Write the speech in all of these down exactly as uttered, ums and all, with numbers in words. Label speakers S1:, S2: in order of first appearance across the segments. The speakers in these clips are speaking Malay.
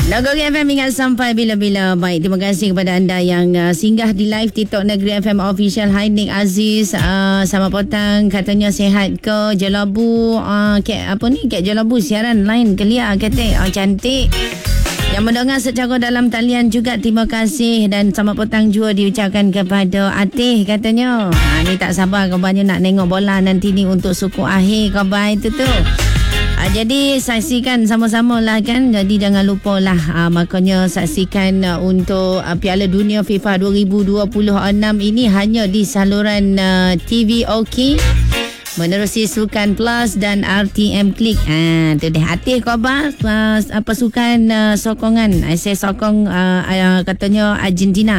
S1: Logo F M ingat sampai bila-bila. Baik, terima kasih kepada anda yang uh, singgah di live TikTok Negeri F M Official. Hai Nick Aziz, uh, selamat petang. Katanya sihat ke Jelabu, uh, Kek apa ni, Kek Jelabu siaran lain kelia kata. Oh, cantik. Yang mendengar secara dalam talian juga terima kasih. Dan selamat petang juga diucapkan kepada Atih katanya. Ha, ni tak sabar kabarnya nak tengok bola nanti ni untuk suku akhir kabar itu tu. Ha, jadi saksikan sama-sama lah kan. Jadi jangan lupa lah ha, makanya saksikan uh, untuk uh, Piala Dunia FIFA dua ribu dua puluh enam ini hanya di saluran uh, T V OK menerusi Sukan Plus dan R T M Klik. Ha, tu deh Atih khabar uh, pasukan uh, sokongan. Saya sokong uh, uh, katanya Argentina.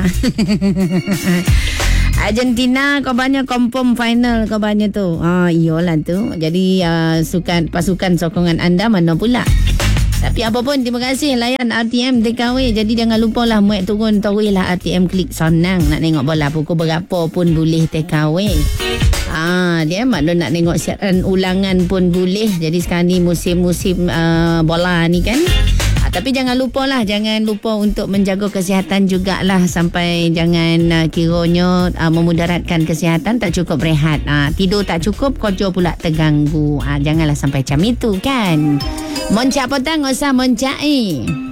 S1: Argentina kabarnya confirm final kabarnya tu. Ah, iyalah tu. Jadi uh, sukan pasukan sokongan anda mana pula. Tapi apa pun terima kasih layan R T M Take Away. Jadi jangan lupa lah muat turun tawi lah R T M Klik. Senang nak tengok bola pukul berapa pun boleh take away. Ah, dia makna nak tengok siaran ulangan pun boleh. Jadi sekarang ni musim-musim uh, bola ni kan. Ah, tapi jangan lupa lah, jangan lupa untuk menjaga kesihatan jugalah sampai jangan uh, kiranya uh, memudaratkan kesihatan, tak cukup rehat. Ah, tidur tak cukup, kerja pula terganggu. Ah, janganlah sampai macam itu kan. Moncak petang, usah moncak eh.